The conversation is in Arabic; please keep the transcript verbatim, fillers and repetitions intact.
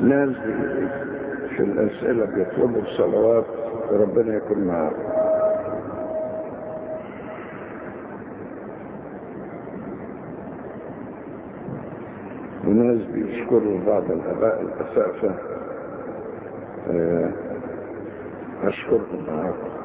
ناس في الأسئلة بيطلبوا الصلوات، وربنا يكون معاهم. وناس بيشكروا بعض الآباء الأساتذة، أشكرهم معاكم.